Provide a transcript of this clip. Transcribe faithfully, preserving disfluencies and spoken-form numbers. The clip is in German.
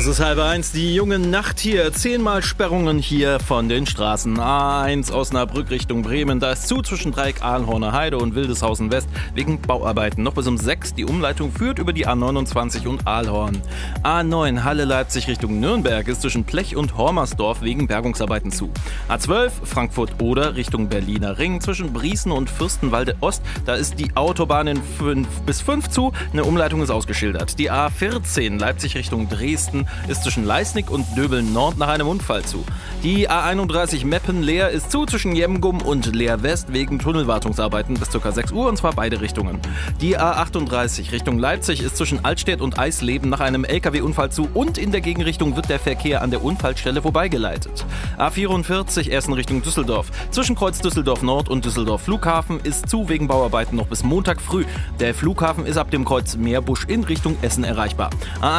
Es ist halb eins, die junge Nacht hier. Zehnmal Sperrungen hier von den Straßen. A eins Osnabrück Richtung Bremen. Da ist zu zwischen Dreieck Ahlhorner Heide und Wildeshausen West wegen Bauarbeiten. Noch bis um sechs. Die Umleitung führt über die A neunundzwanzig und Ahlhorn. A neun Halle Leipzig Richtung Nürnberg ist zwischen Plech und Hormersdorf wegen Bergungsarbeiten zu. A zwölf Frankfurt-Oder Richtung Berliner Ring zwischen Briesen und Fürstenwalde Ost. Da ist die Autobahn in fünf bis fünf zu. Eine Umleitung ist ausgeschildert. Die A vierzehn Leipzig Richtung Dresden ist zwischen Leisnig und Döbeln Nord nach einem Unfall zu. Die A einunddreißig Meppen-Leer ist zu zwischen Jemgum und Leer West wegen Tunnelwartungsarbeiten bis ca. sechs Uhr und zwar beide Richtungen. Die A achtunddreißig Richtung Leipzig ist zwischen Altstedt und Eisleben nach einem L K W-Unfall zu und in der Gegenrichtung wird der Verkehr an der Unfallstelle vorbeigeleitet. A vierundvierzig Essen Richtung Düsseldorf. Zwischen Kreuz Düsseldorf Nord und Düsseldorf Flughafen ist zu wegen Bauarbeiten noch bis Montag früh. Der Flughafen ist ab dem Kreuz Meerbusch in Richtung Essen erreichbar. A